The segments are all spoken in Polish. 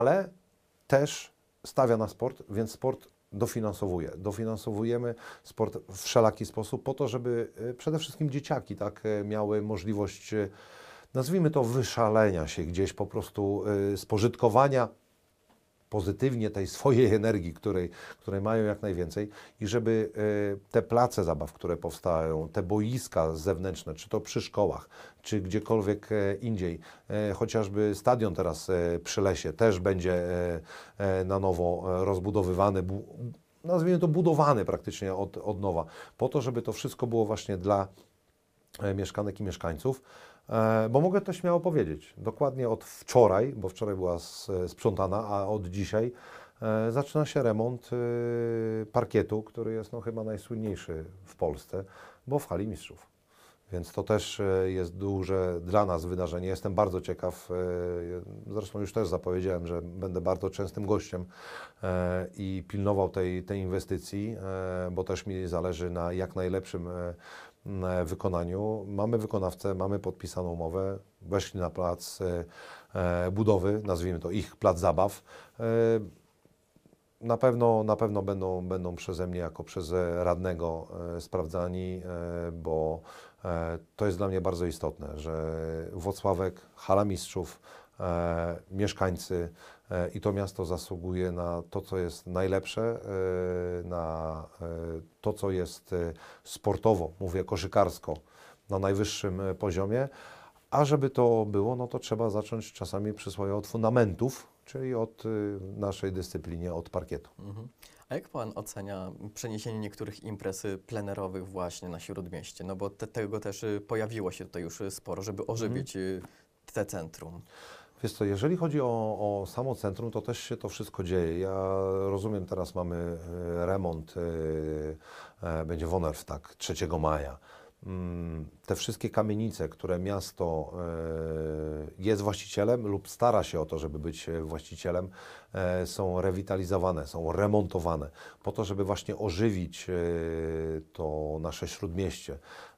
ale też stawia na sport, więc sport dofinansowuje. Dofinansowujemy sport w wszelaki sposób po to, żeby przede wszystkim dzieciaki tak miały możliwość, nazwijmy to, wyszalenia się gdzieś, po prostu spożytkowania pozytywnie tej swojej energii, której mają jak najwięcej i żeby te place zabaw, które powstają, te boiska zewnętrzne, czy to przy szkołach, czy gdziekolwiek indziej, chociażby stadion teraz przy Lesie też będzie na nowo rozbudowywany, nazwijmy to budowany praktycznie od nowa, po to, żeby to wszystko było właśnie dla mieszkanek i mieszkańców. Bo mogę to śmiało powiedzieć, dokładnie od wczoraj, bo wczoraj była sprzątana, a od dzisiaj zaczyna się remont parkietu, który jest no, chyba najsłynniejszy w Polsce, bo w hali mistrzów. Więc to też jest duże dla nas wydarzenie. Jestem bardzo ciekaw, zresztą już też zapowiedziałem, że będę bardzo częstym gościem i pilnował tej inwestycji, bo też mi zależy na jak najlepszym wykonaniu. Mamy wykonawcę, mamy podpisaną umowę, weszli na plac budowy, nazwijmy to ich plac zabaw. Na pewno będą przeze mnie jako przez radnego sprawdzani, bo to jest dla mnie bardzo istotne, że Włocławek, hala mistrzów, mieszkańcy i to miasto zasługuje na to, co jest najlepsze, na to, co jest sportowo, mówię koszykarsko, na najwyższym poziomie, a żeby to było, no to trzeba zacząć czasami przysłowie od fundamentów, czyli od naszej dyscyplinie, od parkietu. Mhm. A jak Pan ocenia przeniesienie niektórych imprez plenerowych właśnie na Śródmieście? No bo tego też pojawiło się tutaj już sporo, żeby ożywić te centrum. Wiesz co, jeżeli chodzi o samo centrum, to też się to wszystko dzieje. Ja rozumiem, teraz mamy remont, będzie Wonerw, tak, 3 maja. Te wszystkie kamienice, które miasto jest właścicielem lub stara się o to, żeby być właścicielem, są rewitalizowane, są remontowane po to, żeby właśnie ożywić to nasze Śródmieście.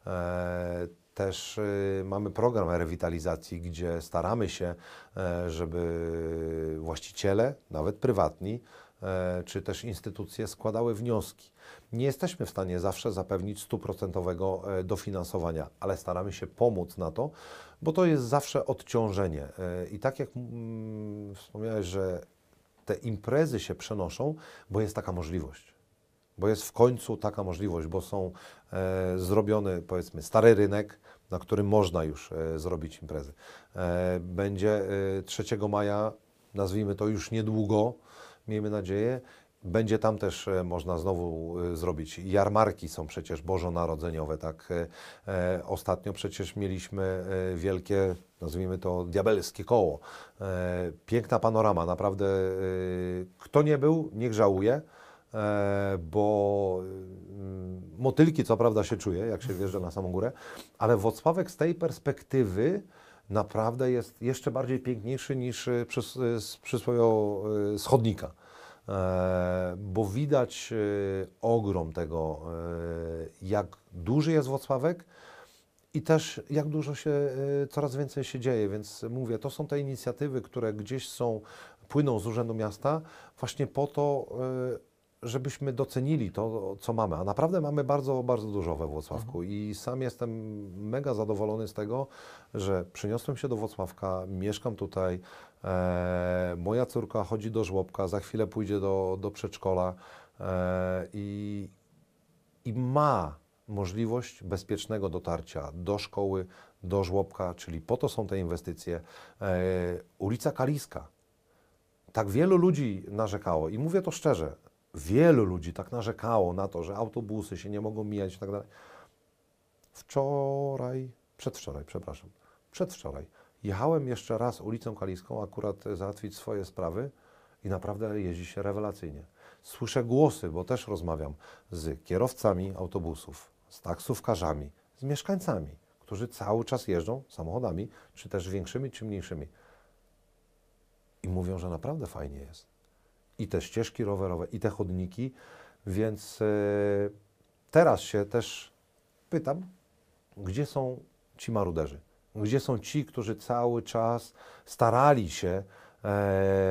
Też mamy program rewitalizacji, gdzie staramy się, żeby właściciele, nawet prywatni, czy też instytucje składały wnioski. Nie jesteśmy w stanie zawsze zapewnić 100% dofinansowania, ale staramy się pomóc na to, bo to jest zawsze odciążenie. I tak jak wspomniałeś, że te imprezy się przenoszą, bo jest taka możliwość. Bo jest w końcu taka możliwość, bo są zrobiony, powiedzmy, stary rynek, na którym można już zrobić imprezy. Będzie 3 maja, nazwijmy to już niedługo, miejmy nadzieję. Będzie tam też można znowu zrobić. Jarmarki są przecież bożonarodzeniowe, tak? Ostatnio przecież mieliśmy wielkie, nazwijmy to, diabelskie koło. Piękna panorama, naprawdę. Kto nie był, niech żałuje, bo motylki co prawda się czuje, jak się wjeżdża na samą górę, ale Włocławek z tej perspektywy naprawdę jest jeszcze bardziej piękniejszy niż z przysłowiowego schodnika. Bo widać ogrom tego, jak duży jest Włocławek i też jak dużo się, coraz więcej się dzieje, więc mówię, to są te inicjatywy, które gdzieś płyną z Urzędu Miasta właśnie po to, żebyśmy docenili to, co mamy, a naprawdę mamy bardzo, bardzo dużo we Włocławku i sam jestem mega zadowolony z tego, że przeniosłem się do Włocławka, mieszkam tutaj, moja córka chodzi do żłobka, za chwilę pójdzie do przedszkola i ma możliwość bezpiecznego dotarcia do szkoły, do żłobka, czyli po to są te inwestycje. Ulica Kaliska. Tak wielu ludzi narzekało i mówię to szczerze, wielu ludzi tak narzekało na to, że autobusy się nie mogą mijać i tak dalej. Przedwczoraj jechałem jeszcze raz ulicą Kaliską, akurat załatwić swoje sprawy i naprawdę jeździ się rewelacyjnie. Słyszę głosy, bo też rozmawiam z kierowcami autobusów, z taksówkarzami, z mieszkańcami, którzy cały czas jeżdżą samochodami, czy też większymi, czy mniejszymi. I mówią, że naprawdę fajnie jest. I te ścieżki rowerowe, i te chodniki, więc teraz się też pytam, gdzie są ci maruderzy? Gdzie są ci, którzy cały czas starali się